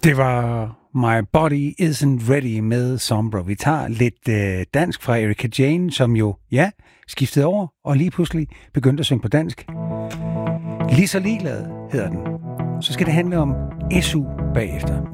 Det var My Body Isn't Ready med Sombra. Vi tager lidt dansk fra Erika Jane, som jo, skiftede over og lige pludselig begyndte at synge på dansk. Lige så ligeglad hedder den. Så skal det handle om SU bagefter.